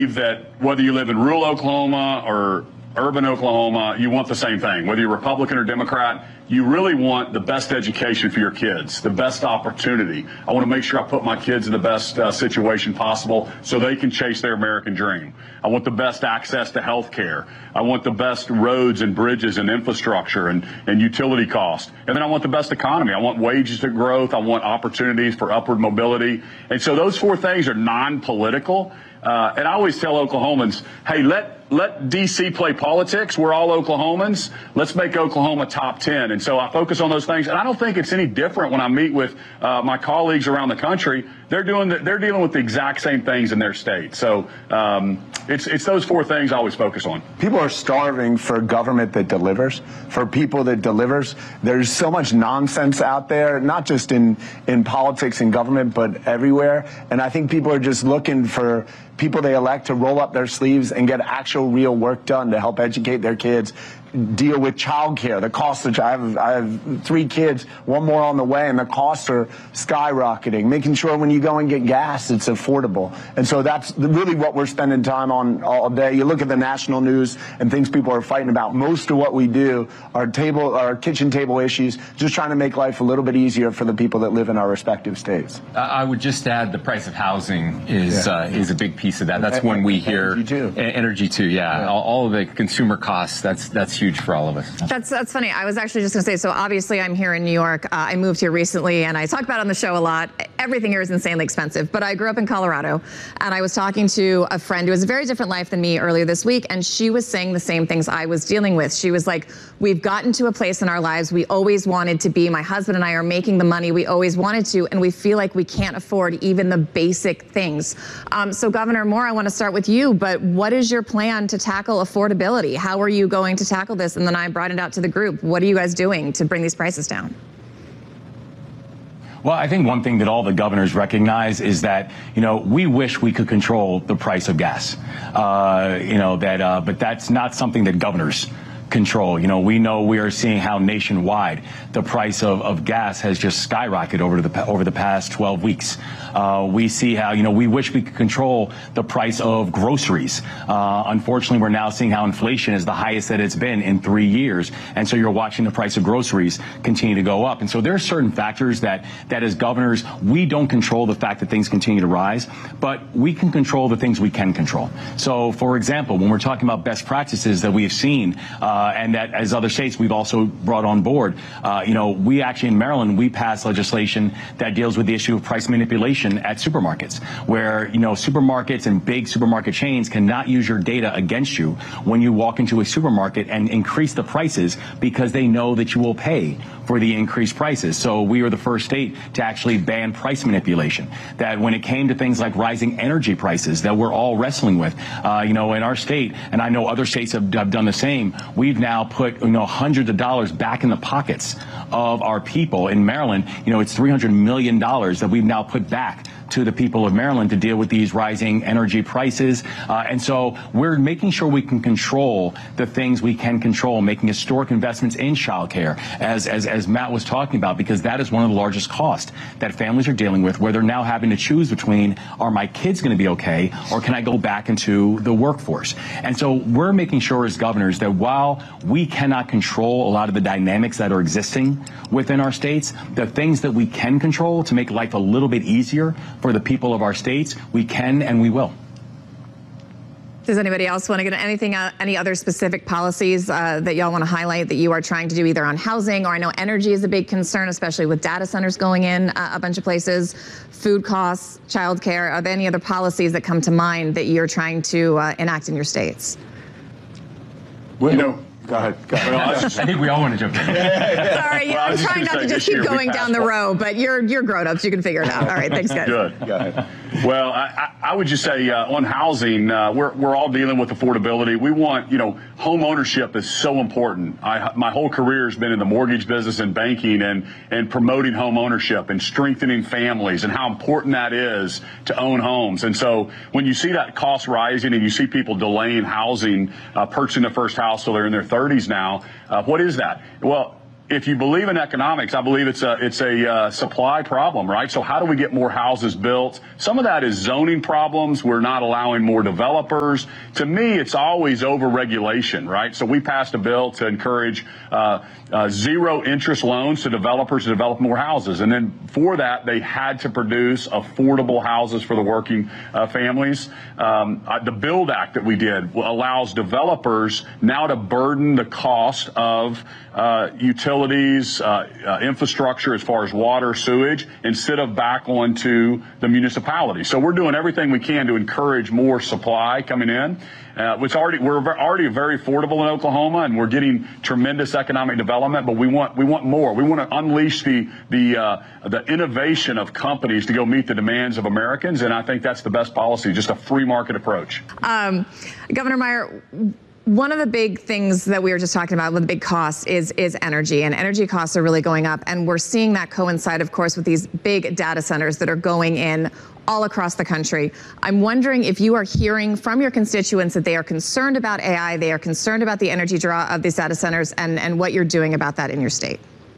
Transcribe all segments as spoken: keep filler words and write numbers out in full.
that whether you live in rural Oklahoma or urban Oklahoma, you want the same thing. Whether you're Republican or Democrat, you really want the best education for your kids, the best opportunity. I want to make sure I put my kids in the best uh, situation possible so they can chase their American dream. I want the best access to health care. I want the best roads and bridges and infrastructure and, and utility costs. And then I want the best economy. I want wages to growth. I want opportunities for upward mobility. And so those four things are non-political. Uh, and I always tell Oklahomans, hey, let let D C play politics. We're all Oklahomans. Let's make Oklahoma top ten. And so I focus on those things. And I don't think it's any different when I meet with uh, my colleagues around the country. They're doing the, they're dealing with the exact same things in their state. So um, it's it's those four things I always focus on. People are starving for government that delivers, for people that delivers. There's so much nonsense out there, not just in in politics and government, but everywhere. And I think people are just looking for people they elect to roll up their sleeves and get actual real work done to help educate their kids, deal with child care. The costs of, I have, I have three kids, one more on the way, and the costs are skyrocketing. Making sure when you go and get gas, it's affordable. And so that's really what we're spending time on all day. You look at the national news and things people are fighting about. Most of what we do are table, are kitchen table issues, just trying to make life a little bit easier for the people that live in our respective states. Uh, I would just add the price of housing is yeah. uh, is a big piece of that. That's and, when we hear energy too. Energy too, yeah. yeah. All, all of the consumer costs. That's that's huge for all of us. That's that's funny. I was actually just going to say, so obviously I'm here in New York. Uh, I moved here recently, and I talk about it on the show a lot. Everything here is insanely expensive, but I grew up in Colorado, and I was talking to a friend who has a very different life than me earlier this week, and she was saying the same things I was dealing with. She was like, we've gotten to a place in our lives we always wanted to be. My husband and I are making the money we always wanted to, and we feel like we can't afford even the basic things. Um, so Governor Moore, I want to start with you, but what is your plan to tackle affordability? How are you going to tackle this? And then I brought it out to the group. What are you guys doing to bring these prices down? Well, I think one thing that all the governors recognize is that, you know, we wish we could control the price of gas. Uh, you know, that, uh, but that's not something that governors control. You know, we know we are seeing how nationwide the price of, of gas has just skyrocketed over the over the past twelve weeks. Uh, we see how, you know, we wish we could control the price of groceries. Uh, unfortunately, we're now seeing how inflation is the highest that it's been in three years. And so you're watching the price of groceries continue to go up. And so there are certain factors that, that as governors, we don't control the fact that things continue to rise, but we can control the things we can control. So, for example, when we're talking about best practices that we have seen, uh, and that as other states we've also brought on board, uh, you know, we actually in Maryland, we passed legislation that deals with the issue of price manipulation at supermarkets, where, you know, supermarkets and big supermarket chains cannot use your data against you when you walk into a supermarket and increase the prices because they know that you will pay for the increased prices. So we were the first state to actually ban price manipulation. That when it came to things like rising energy prices that we're all wrestling with, uh, you know, in our state, and I know other states have, have done the same, we've now put, you know, hundreds of dollars back in the pockets of our people in Maryland. You know, it's three hundred million dollars that we've now put back to the people of Maryland to deal with these rising energy prices. Uh, and so we're making sure we can control the things we can control, making historic investments in childcare, as, as, as Matt was talking about, because that is one of the largest costs that families are dealing with, where they're now having to choose between, are my kids going to be okay, or can I go back into the workforce? And so we're making sure as governors that while we cannot control a lot of the dynamics that are existing within our states, the things that we can control to make life a little bit easier for the people of our states, we can and we will. Does anybody else want to get anything, uh, any other specific policies uh, that y'all want to highlight that you are trying to do either on housing, or I know energy is a big concern, especially with data centers going in uh, a bunch of places, food costs, childcare. Are there any other policies that come to mind that you're trying to uh, enact in your states? Well, you know, Go ahead. Go ahead. Well, I, I think we all want to jump in. Sorry, yeah, well, I'm trying not to just keep going down the row, but you're you're grown-ups. You can figure it out. All right, thanks, guys. Good. Go ahead. Well, I, I would just say uh, on housing, uh, we're we're all dealing with affordability. We want, you know, home ownership is so important. I, my whole career has been in the mortgage business and banking, and and promoting home ownership and strengthening families, and how important that is to own homes. And so when you see that cost rising and you see people delaying housing, uh, purchasing their first house till they're in their thirties now, uh, what is that? Well, if you believe in economics, I believe it's a it's a uh, supply problem, right? So how do we get more houses built? Some of that is zoning problems. We're not allowing more developers. To me, it's always over-regulation, right? So we passed a bill to encourage uh, uh, zero interest loans to developers to develop more houses. And then for that, they had to produce affordable houses for the working uh, families. Um, uh, the BUILD Act that we did allows developers now to burden the cost of uh, utilities, uh, uh, infrastructure as far as water, sewage, instead of back onto the municipality. So we're doing everything we can to encourage more supply coming in. Uh, which already we're already very affordable in Oklahoma, and we're getting tremendous economic development. But we want we want more. We want to unleash the the uh, the innovation of companies to go meet the demands of Americans, and I think that's the best policy, just a free market approach. Um, Governor Meyer, one of the big things that we were just talking about with the big costs is is energy, and energy costs are really going up, and we're seeing that coincide, of course, with these big data centers that are going in all across the country. I'm wondering if you are hearing from your constituents that they are concerned about A I, they are concerned about the energy draw of these data centers, and, and what you're doing about that in your state.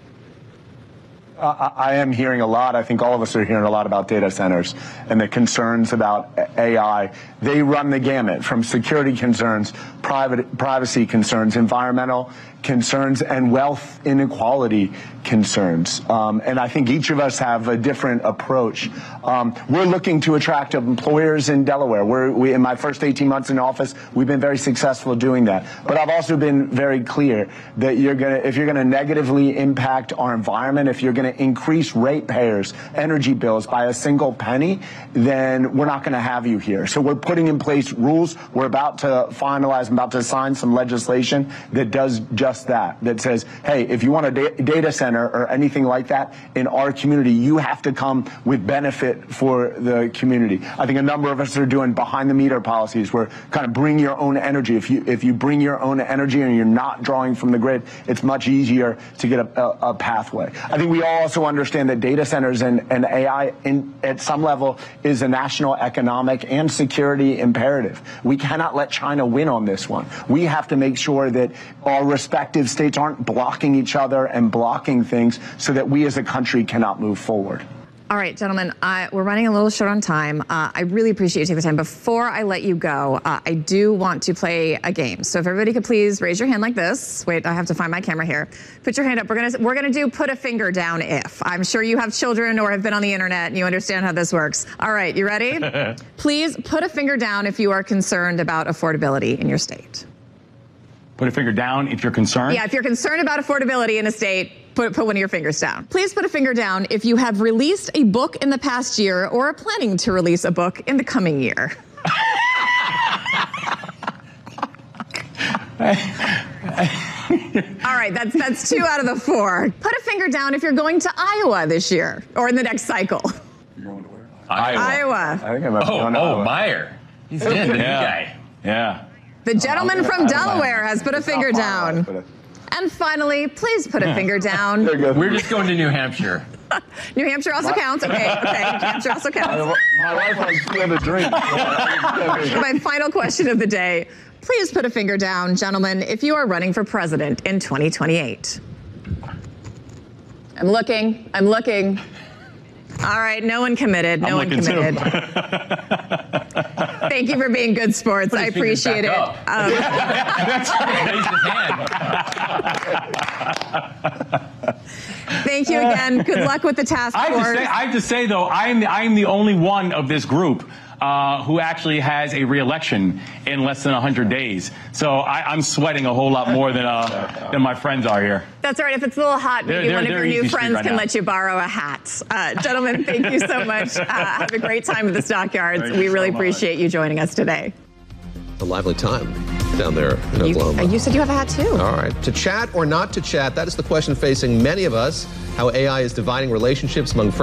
Uh, I am hearing a lot. I think all of us are hearing a lot about data centers and the concerns about A I. They run the gamut from security concerns, private privacy concerns, environmental concerns, and wealth inequality concerns. Um, and I think each of us have a different approach. Um, we're looking to attract employers in Delaware. We're, we, in my first eighteen months in office, we've been very successful doing that. But I've also been very clear that you're gonna, if you're going to negatively impact our environment, if you're going to increase ratepayers' energy bills by a single penny, then we're not going to have you here. So we're putting in place rules. We're about to finalize, I'm about to sign some legislation that does just that, that says, hey, if you want a da data center or anything like that in our community, you have to come with benefit for the community. I think a number of us are doing behind the meter policies where kind of bring your own energy. If you if you bring your own energy and you're not drawing from the grid, it's much easier to get a, a, a pathway. I think we also understand that data centers and, and A I in, at some level is a national economic and security imperative. We cannot let China win on this one. We have to make sure that our respective states aren't blocking each other and blocking things so that we as a country cannot move forward. All right, gentlemen, uh, we're running a little short on time. Uh, I really appreciate you taking the time. Before I let you go, uh, I do want to play a game. So if everybody could please raise your hand like this. Wait, I have to find my camera here. Put your hand up. We're gonna we're gonna do put a finger down if. I'm sure you have children or have been on the internet and you understand how this works. All right, you ready? Please put a finger down if you are concerned about affordability in your state. Put a finger down if you're concerned? Yeah, if you're concerned about affordability in a state, put, put one of your fingers down. Please put a finger down if you have released a book in the past year or are planning to release a book in the coming year. All right, that's that's two out of the four. Put a finger down if you're going to Iowa this year or in the next cycle. You're going to where? Iowa. Iowa. I think I might be Oh, going to oh, Iowa. Meyer. He's in, the new guy. Yeah. The gentleman from Delaware has put a It's not finger far down. away, but it- And finally, please put a finger down. They're good. We're just going to New Hampshire. New Hampshire also counts. Okay, okay. New Hampshire also counts. My wife wants to have a drink. My final question of the day. Please put a finger down, gentlemen, if you are running for president in twenty twenty-eight. I'm looking. I'm looking. All right, no one committed. No I'm one committed. Thank you for being good sports. Put I his fingers appreciate it. back up. Um, That's right. Raise his hand. thank you again. Good luck with the task I have, force. to say, I have to say, though, I am the, I am the only one of this group uh, who actually has a re-election in less than one hundred days. So I, I'm sweating a whole lot more than uh, than my friends are here. That's all right. If it's a little hot, maybe They're- one of they're your new easy street friends right can now. let you borrow a hat. Uh, gentlemen, thank you so much. Uh, have a great time at the Stockyards. Thank We you really so much. appreciate you joining us today. A lively time down there in You, Oklahoma. uh, you said you have a hat too. All right. To chat or not to chat, that is the question facing many of us. How A I is dividing relationships among friends.